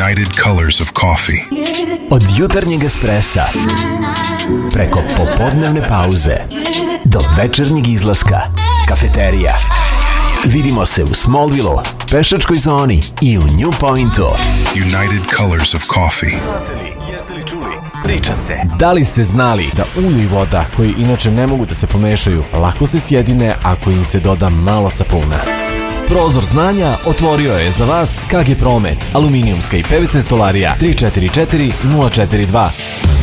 United Colors of Coffee. Od jutarnjeg espressa preko popodnevne pauze do večernjeg izlaska, kafeterija. Vidimo se u Smallville, pešačkoj zoni i u New Pointu. United Colors of Coffee. Jeste li čuli? Priča se. Da li ste znali da ulje i voda, koji inače ne mogu da se pomešaju, lako se sjedine ako im se doda malo sapuna? Prozor znanja otvorio je za vas KG Promet, aluminijumska i PVC stolarija 344 042.